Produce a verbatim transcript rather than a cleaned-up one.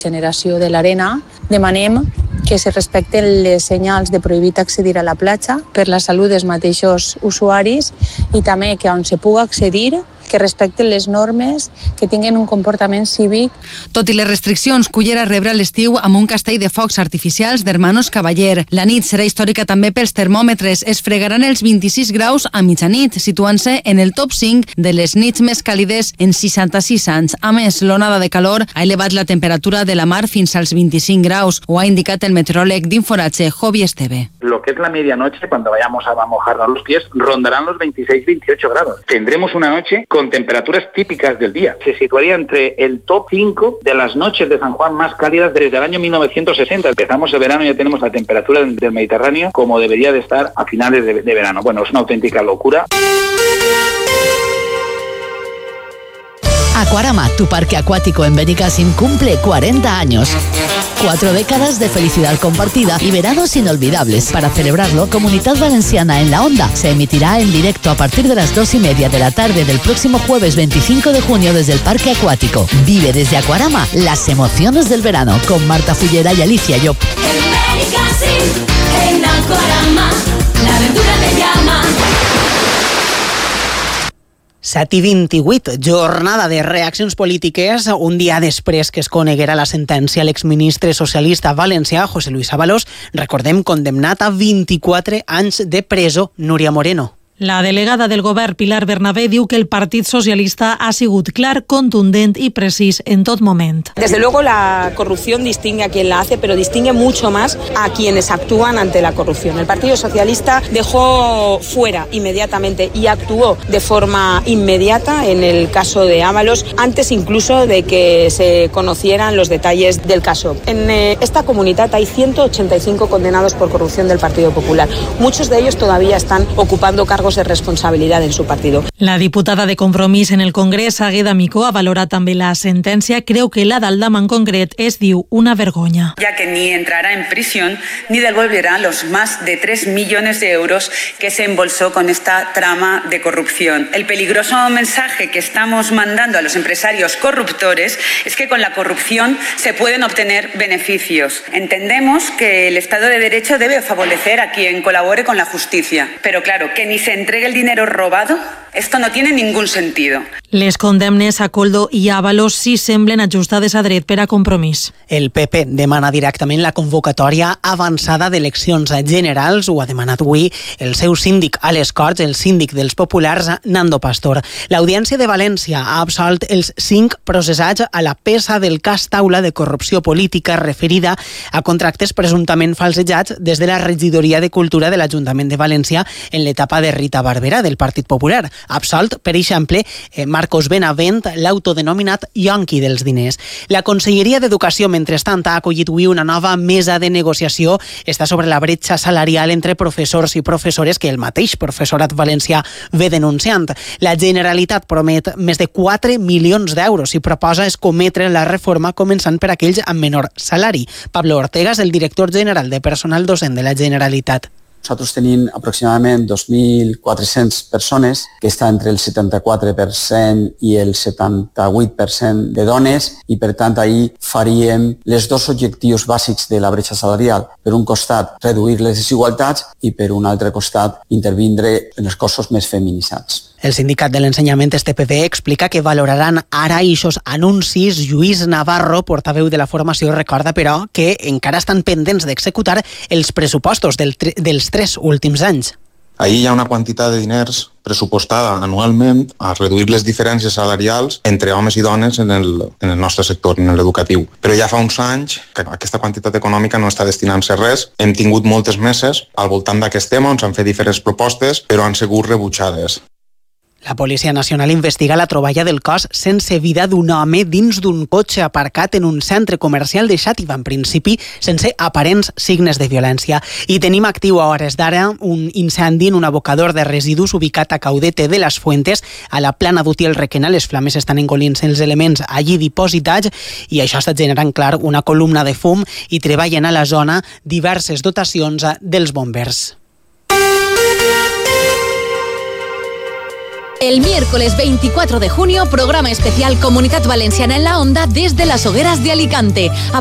Generació de l'Arena, demanem que se respecten les senyals de prohibit accedir a la platja per la salut dels mateixos usuaris i també que on se puga accedir que respecten les normes, que tinguin un comportament cívic. Tot i les restriccions, Cullera rebrà l'estiu amb un castell de focs artificials d'Hermanos Cavaller. La nit serà històrica també pels termòmetres. Es fregaran els vint-i-sis graus a mitjanit, situant-se en el top cinc de les nits més càlides en seixanta-sis anys. A més, l'onada de calor ha elevat la temperatura de la mar fins als vint-i-cinc graus, ho ha indicat el meteoròleg d'Inforatge, Jovi Esteve. Lo que es la medianoche, cuando vayamos a mojarnos los pies, rondarán los veintiséis veintiocho grados. Tendremos una noche con temperaturas típicas del día. Se situaría entre el top cinco de las noches de San Juan más cálidas desde el año mil novecientos sesenta. Empezamos el verano y ya tenemos la temperatura del Mediterráneo como debería de estar a finales de, de verano. Bueno, es una auténtica locura. Aquarama, tu parque acuático en Benicàssim, cumple cuarenta años. Cuatro décadas de felicidad compartida y veranos inolvidables. Para celebrarlo, Comunidad Valenciana en la Onda se emitirá en directo a partir de las dos y media de la tarde del próximo jueves veinticinco de junio desde el Parque Acuático. Vive desde Aquarama las emociones del verano con Marta Fullera y Alicia Llop. En Benicàssim, en Aquarama, la aventura te llama. set i vint-i-vuit, jornada de reaccions polítiques, un dia després que es coneguera la sentència a l'exministre socialista valencià, José Luis Ábalos, recordem, condemnat a vint-i-quatre anys de presó. Núria Moreno. La delegada del govern, Pilar Bernabé, diu que el Partit Socialista ha sigut clar, contundent y precís en tot moment. Desde luego la corrupción distingue a quien la hace, pero distingue mucho más a quienes actúan ante la corrupción. El Partido Socialista dejó fuera inmediatamente y actuó de forma inmediata en el caso de Ábalos, antes incluso de que se conocieran los detalles del caso. En eh, esta comunidad hay ciento ochenta y cinco condenados por corrupción del Partido Popular. Muchos de ellos todavía están ocupando cargos de responsabilidad en su partido. La diputada de Compromís en el Congrés, Agueda Micó, ha valorat també la sentència. Creu que la d'Aldama en concret es diu una vergonya. Ya que ni entrará en prisión ni devolverá los más de tres millones de euros que se embolsó con esta trama de corrupción. El peligroso mensaje que estamos mandando a los empresarios corruptores es que con la corrupción se pueden obtener beneficios. Entendemos que el Estado de Derecho debe favorecer a quien colabore con la justicia, pero claro, que ni se entregue el dinero robado, esto no tiene ningún sentido. Les condemnes a Coldo i Ábalos sí semblen ajustades a dret per a Compromís. El P P demana directament la convocatòria avançada d'eleccions generals. Ho ha demanat avui el seu síndic a les Corts, el síndic dels populars, Nando Pastor. L'Audiència de València ha absolt els cinc processats a la peça del cas Taula de corrupció política referida a contractes presumptament falsejats des de la Regidoria de Cultura de l'Ajuntament de València en l'etapa de Rita Barberà del Partit Popular. Absolt, per exemple, eh, Marcos Benavent, l'autodenominat yonqui dels diners. La Conselleria d'Educació, mentrestant, ha acollit avui una nova mesa de negociació. Està sobre la bretxa salarial entre professors i professores que el mateix professorat valencià ve denunciant. La Generalitat promet més de quatre milions d'euros i proposa escometre la reforma començant per aquells amb menor salari. Pablo Ortega és el director general de personal docent de la Generalitat. Nosaltres tenim aproximadament dos mil quatre-centes persones, que està entre el setanta-quatre per cent i el setanta-vuit per cent de dones, i per tant ahir faríem els dos objectius bàsics de la bretxa salarial. Per un costat, reduir les desigualtats i per un altre costat, intervindre en els cossos més feminitzats. El sindicat de l'ensenyament S T P D explica que valoraran ara eixos anuncis. Lluís Navarro, portaveu de la formació, recorda, però, que encara estan pendents d'executar els pressupostos del, dels tres últims anys. Ahí hi ha una quantitat de diners pressupostada anualment a reduir les diferències salarials entre homes i dones en el, en el nostre sector, en l'educatiu. Però ja fa uns anys que aquesta quantitat econòmica no està destinant-se res. Hem tingut moltes meses al voltant d'aquest tema on s'han fet diferents propostes, però han sigut rebutjades. La Policia Nacional investiga la troballa del cos sense vida d'un home dins d'un cotxe aparcat en un centre comercial de Xàtiva, en principi sense aparents signes de violència. I tenim actiu a hores d'ara un incendi en un abocador de residus ubicat a Caudete de les Fuentes, a la plana d'Utiel Requena. Les flames estan engolint-se els elements allí dipositats i això està generant, clar, una columna de fum, i treballen a la zona diverses dotacions dels bombers. El miércoles veinticuatro de junio, programa especial Comunidad Valenciana en la Onda desde las Hogueras de Alicante.